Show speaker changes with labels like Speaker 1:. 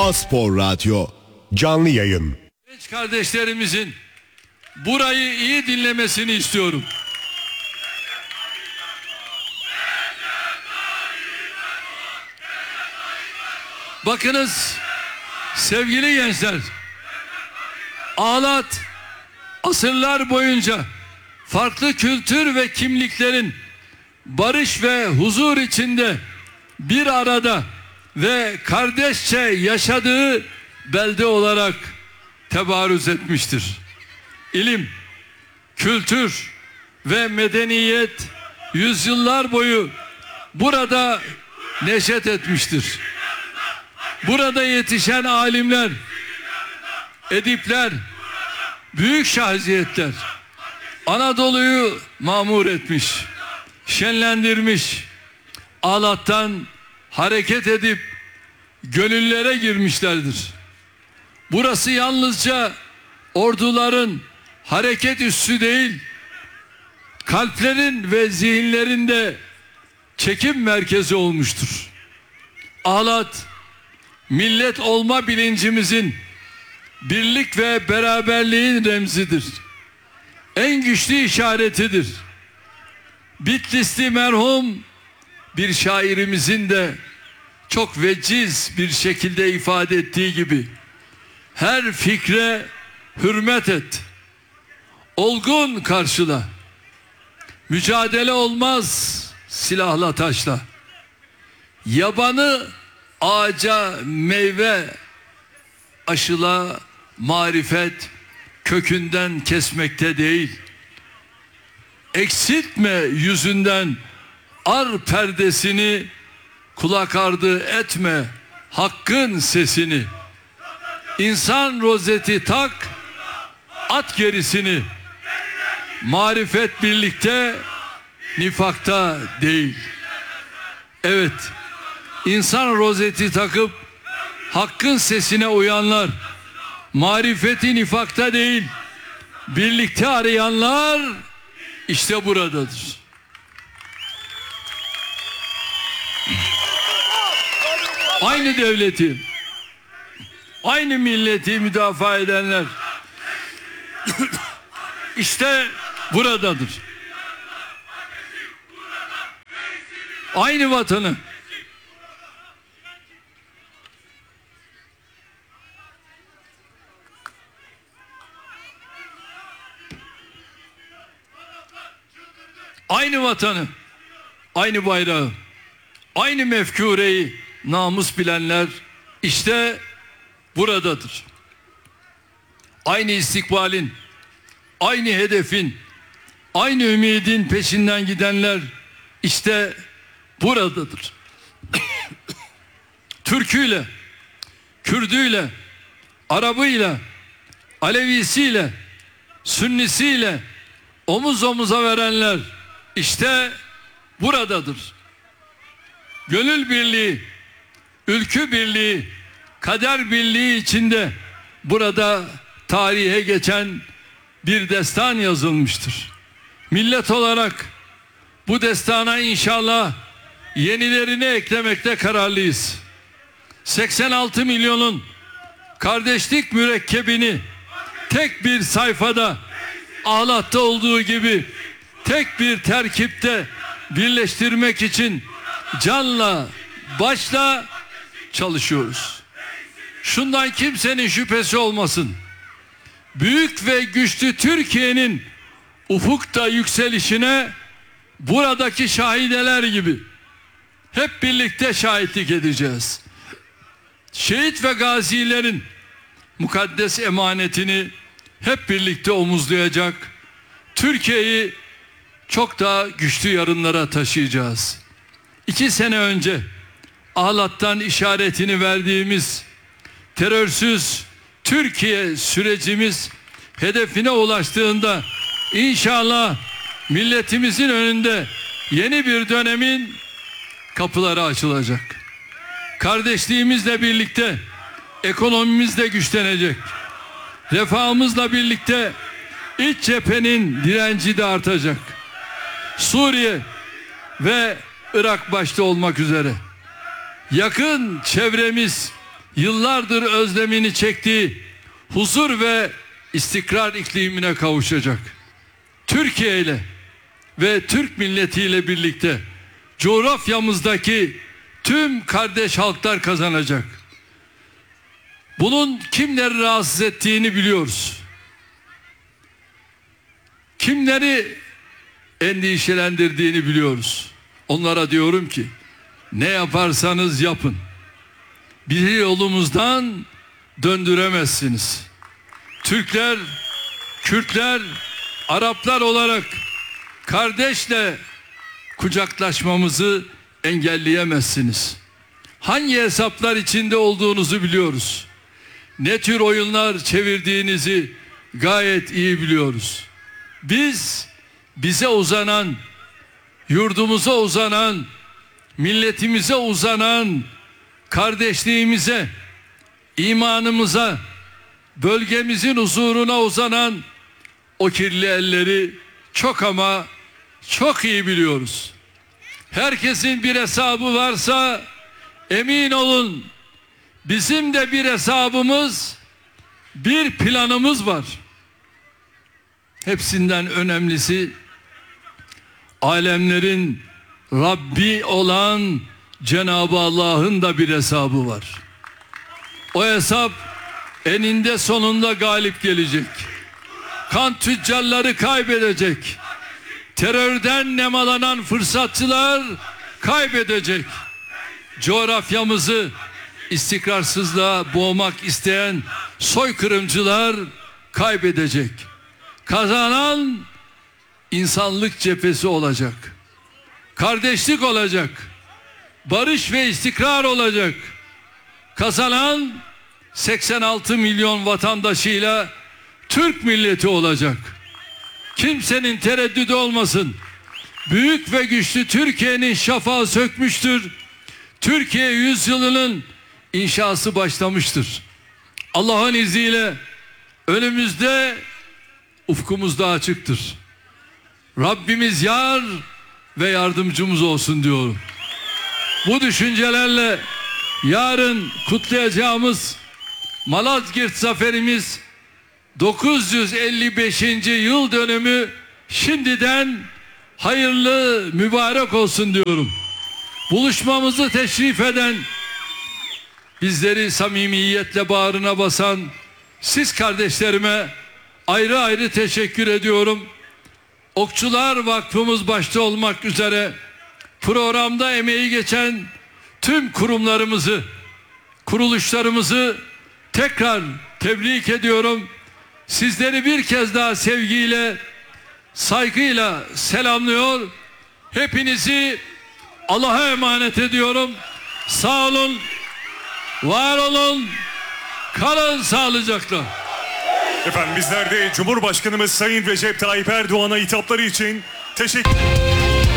Speaker 1: A-Spor Radyo canlı yayın.
Speaker 2: Genç kardeşlerimizin burayı iyi dinlemesini istiyorum. Bakınız sevgili gençler, Ağlat asırlar boyunca farklı kültür ve kimliklerin barış ve huzur içinde bir arada ve kardeşçe yaşadığı belde olarak tebarüz etmiştir. İlim, kültür ve medeniyet yüzyıllar boyu burada neşet etmiştir. Burada yetişen alimler, edipler, büyük şahsiyetler Anadolu'yu mamur etmiş, şenlendirmiş, Ağlat'tan hareket edip gönüllere girmişlerdir. Burası yalnızca orduların hareket üssü değil, kalplerin ve zihinlerinde çekim merkezi olmuştur. Ağlat, millet olma bilincimizin, birlik ve beraberliğin remzidir. En güçlü işaretidir. Bitlisli merhum bir şairimizin de çok veciz bir şekilde ifade ettiği gibi, her fikre hürmet et, olgun karşıla. Mücadele olmaz silahla taşla. Yabanı ağaca meyve aşıla, marifet kökünden kesmekte değil. Eksiltme yüzünden ar perdesini, kulak ardı etme hakkın sesini. İnsan rozeti tak, at gerisini. Marifet birlikte, nifakta değil. Evet, insan rozeti takıp hakkın sesine uyanlar, marifeti nifakta değil, birlikte arayanlar işte buradadır. Aynı devleti, aynı milleti müdafaa edenler işte buradadır. Aynı vatanı, aynı vatanı, aynı bayrağı, aynı mefkureyi namus bilenler işte buradadır. Aynı istikbalin, aynı hedefin, aynı ümidin peşinden gidenler işte buradadır. Türküyle, Kürdüyle, Arabıyla, Alevisiyle, Sünnisiyle omuz omuza verenler işte buradadır. Gönül birliği, ülkü birliği, kader birliği içinde burada tarihe geçen bir destan yazılmıştır. Millet olarak bu destana inşallah yenilerini eklemekte kararlıyız. 86 milyonun kardeşlik mürekkebini tek bir sayfada, Ağlat'ta olduğu gibi tek bir terkipte birleştirmek için canla başla çalışıyoruz. Şundan kimsenin şüphesi olmasın. Büyük ve güçlü Türkiye'nin ufukta yükselişine buradaki şahideler gibi hep birlikte şahitlik edeceğiz. Şehit ve gazilerin mukaddes emanetini hep birlikte omuzlayacak, Türkiye'yi çok daha güçlü yarınlara taşıyacağız. 2 sene önce Ağlat'tan işaretini verdiğimiz terörsüz Türkiye sürecimiz hedefine ulaştığında inşallah milletimizin önünde yeni bir dönemin kapıları açılacak. Kardeşliğimizle birlikte ekonomimiz de güçlenecek. Refahımızla birlikte iç cephenin direnci de artacak. Suriye ve Irak başta olmak üzere yakın çevremiz yıllardır özlemini çektiği huzur ve istikrar iklimine kavuşacak. Türkiye ile ve Türk milletiyle birlikte coğrafyamızdaki tüm kardeş halklar kazanacak. Bunun kimleri rahatsız ettiğini biliyoruz. Kimleri endişelendirdiğini biliyoruz. Onlara diyorum ki ne yaparsanız yapın, bizi yolumuzdan döndüremezsiniz. Türkler, Kürtler, Araplar olarak kardeşle kucaklaşmamızı engelleyemezsiniz. Hangi hesaplar içinde olduğunuzu biliyoruz. Ne tür oyunlar çevirdiğinizi gayet iyi biliyoruz. Biz bize uzanan, yurdumuza uzanan, milletimize uzanan, kardeşliğimize, imanımıza, bölgemizin huzuruna uzanan o kirli elleri çok ama çok iyi biliyoruz. Herkesin bir hesabı varsa emin olun bizim de bir hesabımız, bir planımız var. Hepsinden önemlisi alemlerin Rabbi olan Cenab-ı Allah'ın da bir hesabı var. O hesap eninde sonunda galip gelecek. Kan tüccarları kaybedecek. Terörden nemalanan fırsatçılar kaybedecek. Coğrafyamızı istikrarsızlığa boğmak isteyen soykırımcılar kaybedecek. Kazanan insanlık cephesi olacak. Kardeşlik olacak. Barış ve istikrar olacak. Kazanan 86 milyon vatandaşıyla Türk milleti olacak. Kimsenin tereddüdü olmasın. Büyük ve güçlü Türkiye'nin şafağı sökmüştür. Türkiye yüzyılının inşası başlamıştır. Allah'ın izniyle önümüzde ufkumuzda açıktır. Rabbimiz yar ve yardımcımız olsun diyorum. Bu düşüncelerle yarın kutlayacağımız Malazgirt zaferimiz 955. yıl dönümü şimdiden hayırlı mübarek olsun diyorum. Buluşmamızı teşrif eden, bizleri samimiyetle bağrına basan siz kardeşlerime ayrı ayrı teşekkür ediyorum. Okçular Vakfımız başta olmak üzere programda emeği geçen tüm kurumlarımızı, kuruluşlarımızı tekrar tebrik ediyorum. Sizleri bir kez daha sevgiyle, saygıyla selamlıyor. Hepinizi Allah'a emanet ediyorum. Sağ olun, var olun, kalın sağlıcakla.
Speaker 3: Efendim bizler de Cumhurbaşkanımız Sayın Recep Tayyip Erdoğan'a hitapları için teşekkür